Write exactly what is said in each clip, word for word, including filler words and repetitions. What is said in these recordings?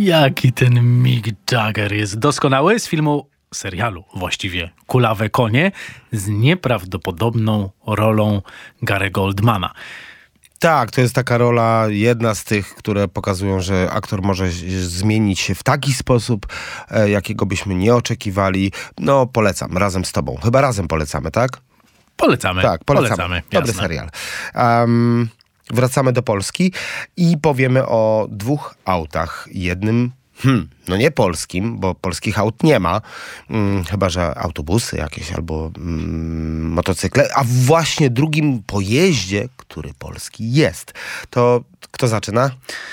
Jaki ten Mick Jagger jest doskonały z filmu, serialu właściwie, Kulawe konie z nieprawdopodobną rolą Gary'ego Oldmana. Tak, to jest taka rola, jedna z tych, które pokazują, że aktor może zmienić się w taki sposób, e, jakiego byśmy nie oczekiwali. No, polecam, razem z tobą. Chyba razem polecamy, tak? Polecamy. Tak, polecamy. polecamy Dobry jasne. serial. Um, wracamy do Polski i powiemy o dwóch autach. Jednym, hmm, no nie polskim, bo polskich aut nie ma, hmm, chyba że autobusy jakieś albo hmm, motocykle, a właśnie drugim pojeździe, który polski jest. To kto zaczyna?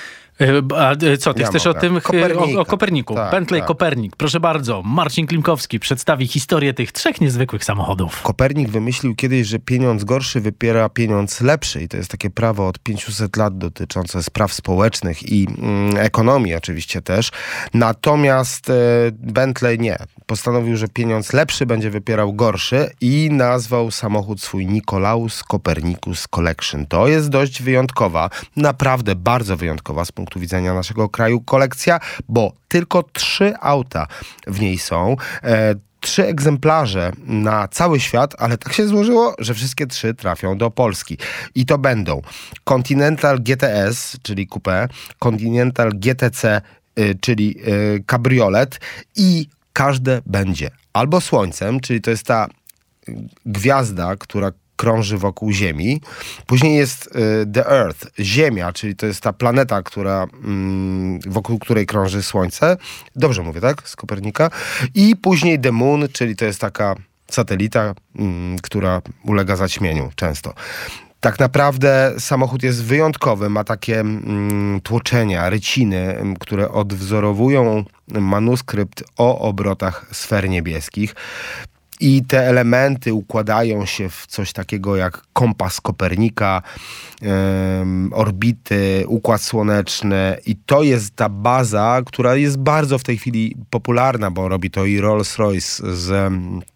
A co, ty Ja chcesz mogę. o tym, Kopernika. o, o Koperniku. Tak, Bentley tak. Kopernik. Proszę bardzo, Marcin Klimkowski przedstawi historię tych trzech niezwykłych samochodów. Kopernik wymyślił kiedyś, że pieniądz gorszy wypiera pieniądz lepszy i to jest takie prawo od pięciuset lat dotyczące spraw społecznych i mm, ekonomii oczywiście też. Natomiast e, Bentley nie. Postanowił, że pieniądz lepszy będzie wypierał gorszy i nazwał samochód swój Nicolaus Copernicus Collection. To jest dość wyjątkowa, naprawdę bardzo wyjątkowa z punktu widzenia naszego kraju kolekcja, bo tylko trzy auta w niej są. E, Trzy egzemplarze na cały świat, ale tak się złożyło, że wszystkie trzy trafią do Polski. I to będą Continental G T S, czyli coupé, Continental G T C, y, czyli y, kabriolet i każde będzie albo Słońcem, czyli to jest ta gwiazda, która krąży wokół Ziemi. Później jest y, The Earth, Ziemia, czyli to jest ta planeta, która, mm, wokół której krąży Słońce. Dobrze mówię, tak? Z Kopernika. I później The Moon, czyli to jest taka satelita, mm, która ulega zaćmieniu często. Tak naprawdę samochód jest wyjątkowy, ma takie mm, tłoczenia, ryciny, mm, które odwzorowują manuskrypt o obrotach sfer niebieskich. I te elementy układają się w coś takiego jak kompas Kopernika, um, orbity, układ słoneczny i to jest ta baza, która jest bardzo w tej chwili popularna, bo robi to i Rolls-Royce z...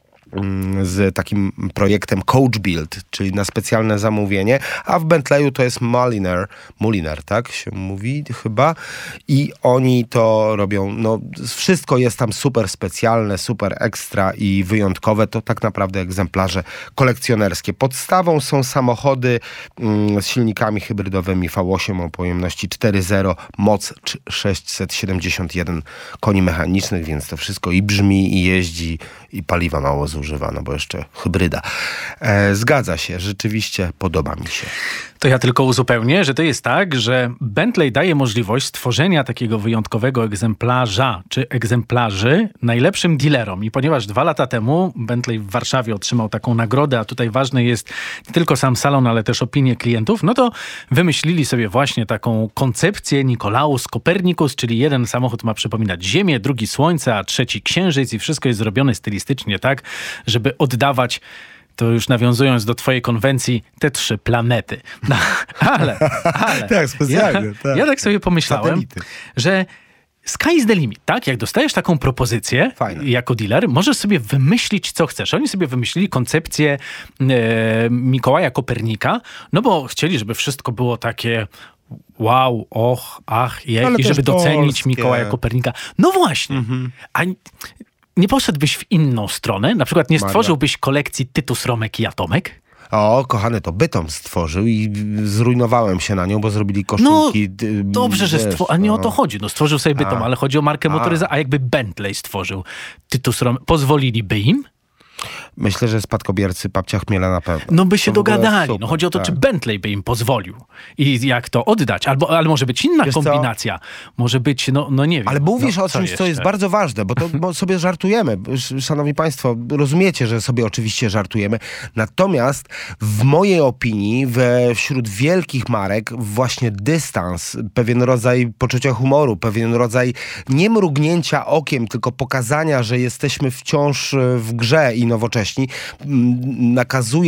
z takim projektem Coach Build, czyli na specjalne zamówienie, a w Bentleyu to jest Mulliner, Mulliner, tak się mówi chyba, i oni to robią, no wszystko jest tam super specjalne, super ekstra i wyjątkowe, to tak naprawdę egzemplarze kolekcjonerskie. Podstawą są samochody mm, z silnikami hybrydowymi V osiem o pojemności cztery zero, moc sześćset siedemdziesiąt jeden koni mechanicznych, więc to wszystko i brzmi, i jeździ, i paliwa mało zużywa, no bo jeszcze hybryda. E, zgadza się, rzeczywiście podoba mi się. To ja tylko uzupełnię, że to jest tak, że Bentley daje możliwość stworzenia takiego wyjątkowego egzemplarza, czy egzemplarzy najlepszym dealerom. I ponieważ dwa lata temu Bentley w Warszawie otrzymał taką nagrodę, a tutaj ważny jest nie tylko sam salon, ale też opinie klientów, no to wymyślili sobie właśnie taką koncepcję Nicolaus Copernicus, czyli jeden samochód ma przypominać Ziemię, drugi Słońce, a trzeci Księżyc i wszystko jest zrobione stylistycznie tak, żeby oddawać, to już nawiązując do twojej konwencji, te trzy planety. No, ale, ale tak, specjalnie. Ja, tak. ja tak sobie pomyślałem, Satelity. że sky is the limit, tak? Jak dostajesz taką propozycję Fajne. jako dealer, możesz sobie wymyślić, co chcesz. Oni sobie wymyślili koncepcję e, Mikołaja Kopernika, no bo chcieli, żeby wszystko było takie wow, och, ach, je, Ale i też żeby docenić polskie. Mikołaja Kopernika. No właśnie. Mhm. A nie poszedłbyś w inną stronę? Na przykład nie Maria. stworzyłbyś kolekcji Tytus, Romek i Atomek? O, kochany, to Bytom stworzył i zrujnowałem się na nią, bo zrobili koszulki. No, dobrze, że stworzył, a nie o to chodzi. No stworzył sobie Bytom, A. ale chodzi o markę motoryzacji. A jakby Bentley stworzył Tytus, Romek, pozwoliliby im? Myślę, że spadkobiercy Papcia Chmiela na pewno. No by się To w ogóle dogadali. super, No chodzi o to, tak. czy Bentley by im pozwolił. I jak to oddać. Albo, ale może być inna Wiesz co? kombinacja. Może być, no, no nie wiem. Ale mówisz no, o czymś, co jest bardzo ważne, bo to bo sobie żartujemy. Sz- Szanowni Państwo, rozumiecie, że sobie oczywiście żartujemy. Natomiast w mojej opinii we, wśród wielkich marek właśnie dystans, pewien rodzaj poczucia humoru, pewien rodzaj nie mrugnięcia okiem, tylko pokazania, że jesteśmy wciąż w grze i nowocześni, m, nakazuje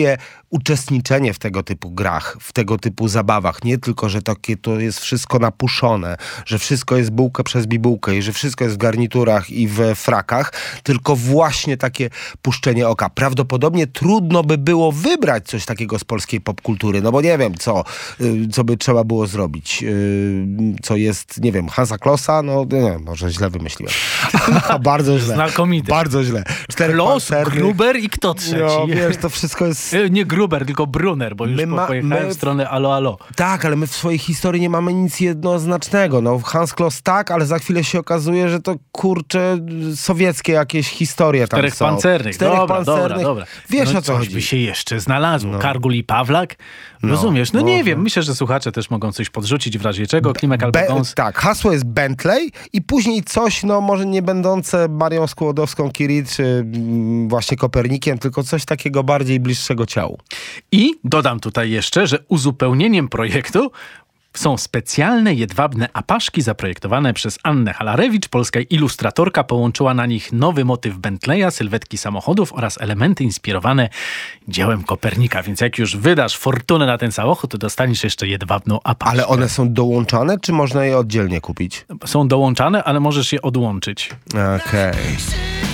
uczestniczenie w tego typu grach, w tego typu zabawach. Nie tylko, że takie to jest wszystko napuszone, że wszystko jest bułkę przez bibułkę i że wszystko jest w garniturach i w frakach, tylko właśnie takie puszczenie oka. Prawdopodobnie trudno by było wybrać coś takiego z polskiej popkultury, no bo nie wiem, co, co by trzeba było zrobić. Co jest, nie wiem, Hansa Klossa, no nie, może źle wymyśliłem. Bardzo źle. Znakomity. Bardzo źle. Cztery Kloss, pancerny. Gruber i kto trzeci? No wiesz, to wszystko jest... Nie Gruber, tylko Brunner, bo już My ma- pojechałem my- w stronę alo, alo. Tak, ale my w swojej historii nie mamy nic jednoznacznego. No Hans Kloss tak, ale za chwilę się okazuje, że to kurczę sowieckie jakieś historie tam Czterech są. pancernych. Czterech Dobra, pancernych. dobra, dobra. Wiesz no, o co coś chodzi. by się jeszcze znalazło. Kargul i Pawlak? No, Rozumiesz? No nie może. wiem. Myślę, że słuchacze też mogą coś podrzucić w razie czego. Klimek albo Be- Gąs. tak, hasło jest Bentley i później coś, no może nie będące Marią Skłodowską-Curie czy mm, właśnie Kopernikiem, tylko coś takiego bardziej bliższego ciału. I dodam tutaj jeszcze, że uzupełnieniem projektu są specjalne jedwabne apaszki zaprojektowane przez Annę Halarewicz. Polska ilustratorka połączyła na nich nowy motyw Bentleya, sylwetki samochodów oraz elementy inspirowane dziełem Kopernika. Więc jak już wydasz fortunę na ten samochód, to dostaniesz jeszcze jedwabną apaszkę. Ale one są dołączane, czy można je oddzielnie kupić? Są dołączane, ale możesz je odłączyć. Okej. Okay.